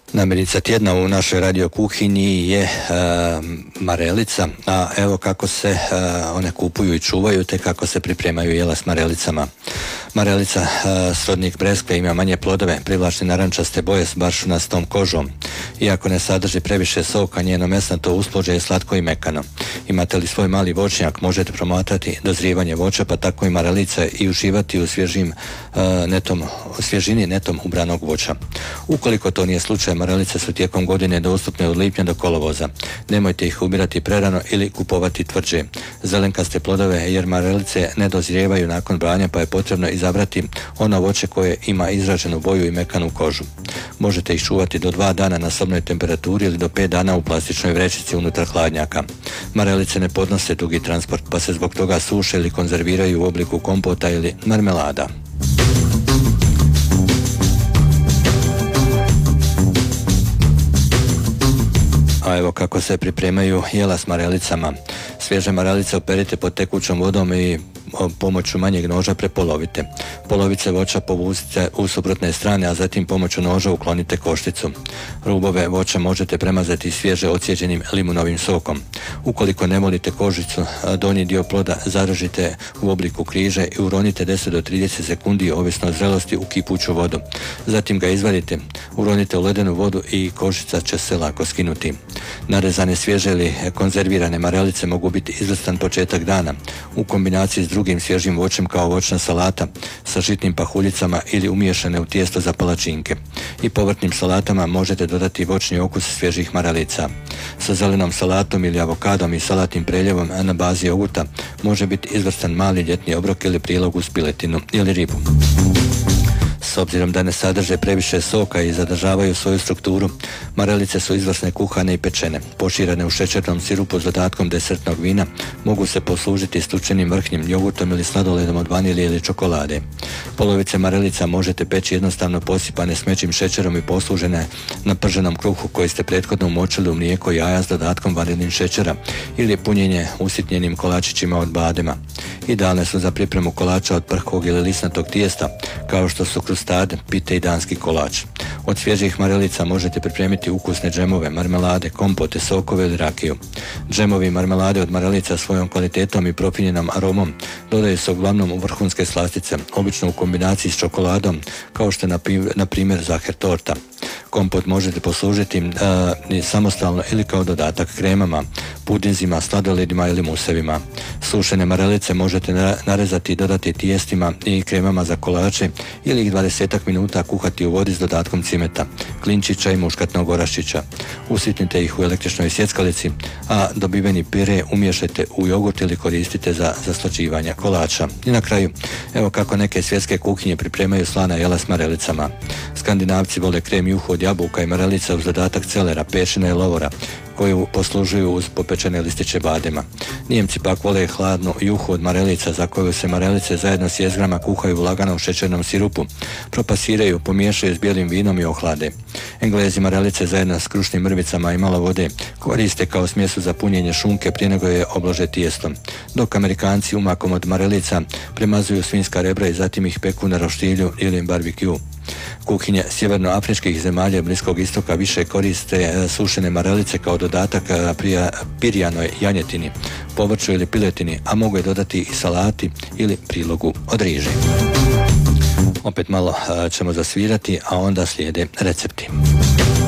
Namirnica tjedna u našoj radio kuhinji je marelica, a evo kako se one kupuju i čuvaju te kako se pripremaju jela s marelicama. Marelica, srodnik breskve, ima manje plodove, privlačne narančaste boje s baršunastom kožom. Iako ne sadrži previše soka, njeno mesnato usplođe je slatko i mekano. Imate li svoj mali voćnjak, možete promatrati dozrijevanje voća, pa tako i marelica, i uživati u svježini netom ubranog voća. Ukoliko to nije slučaj, marelice su tijekom godine dostupne od lipnja do kolovoza. Nemojte ih ubirati prerano ili kupovati tvrđe. Zelenkaste plodove, jer marelice ne dozrijevaju nakon branja, pa je potrebno izabrati ono voće koje ima izraženu boju i mekanu kožu. Možete ih čuvati do 2 dana na sobnoj temperaturi ili do 5 dana u plastičnoj vrećici unutar hladnjaka. Marelice ne podnose dugi transport, pa se zbog toga suše ili konzerviraju u obliku kompota ili marmelada. A evo kako se pripremaju jela s marelicama. Svježe marelice operite pod tekućom vodom i pomoću manjeg noža prepolovite. Polovice voća povucite u suprotne strane, a zatim pomoću noža uklonite košticu. Rubove voća možete premazati svježe ocijeđenim limunovim sokom. Ukoliko ne volite kožicu, donji dio ploda zarežite u obliku križe i uronite 10 do 30 sekundi, ovisno od zrelosti, u kipuću vodu. Zatim ga izvadite, uronite u ledenu vodu i kožica će se lako skinuti. Narezane svježe ili konzervirane marelice mogu biti izvrstan početak dana u kombinaciji s drugim svježim voćem kao voćna salata sa žitnim pahuljicama ili umiješane u tijesto za palačinke. I povrtnim salatama možete dodati voćni okus svježih marelica. Sa zelenom salatom ili avokadom i salatnim preljevom na bazi jogurta može biti izvrstan mali ljetni obrok ili prilog uz piletinu ili ribu. S obzirom da ne sadrže previše soka i zadržavaju svoju strukturu, marelice su izvrsne kuhane i pečene. Poširane u šećernom sirupu s dodatkom desertnog vina, mogu se poslužiti stučenim vrhnjim jogurtom ili sladoledom od vanilije ili čokolade. Polovice marelica možete peći jednostavno posipane smeđim šećerom i poslužene na prženom kruhu koji ste prethodno umočili u mlijeko i jaja s dodatkom vanilin šećera ili punjenje usitnjenim kolačićima od badema. Idealne su za pripremu kolača od prhkog ili lisnatog tijesta, kao što su krustade, pite i danski kolač. Od svježih marelica možete pripremiti ukusne džemove, marmelade, kompote, sokove ili rakiju. Džemovi i marmelade od marelica svojom kvalitetom i profinjenom aromom dodaju se uglavnom u vrhunske slastice, obično u kombinaciji s čokoladom, kao što je na primjer Zaher torta. Kompot možete poslužiti samostalno ili kao dodatak kremama, pudinzima, sladoledima ili musevima. Sušene marelice možete narezati i dodati tijestima i kremama za kolače ili ih 20 minuta kuhati u vodi s dodatkom cimeta, klinčića i muškatnog oraščića. Usitnite ih u električnoj sjeckalici, a dobiveni pire umiješajte u jogurt ili koristite za zaslađivanje kolača. I na kraju, evo kako neke svjetske kuhinje pripremaju slana jela s marelicama. Skandinavci vole krem juhu od jabuka i marelica uz dodatak celera, pešina i lovora, koju poslužuju uz popečene listiće badema. Nijemci pak vole hladnu juhu od marelica, za koju se marelice zajedno s jezgrama kuhaju u laganom šećernom sirupu, propasiraju, pomiješaju s bijelim vinom i ohlade. Englezi marelice zajedno s krušnim mrvicama i malo vode koriste kao smjesu za punjenje šunke prije nego je oblože tijestom, dok Amerikanci umakom od marelica premazuju svinjska rebra i zatim ih peku na roštilju ili barbecue. Kuhinje sjevernoafričkih zemalja Bliskog istoka više koriste sušene marelice kao dodatak pirjanoj janjetini, povrću ili piletini, a mogu je dodati i salati ili prilogu od riže. Opet malo ćemo zasvirati, a onda slijede recepti.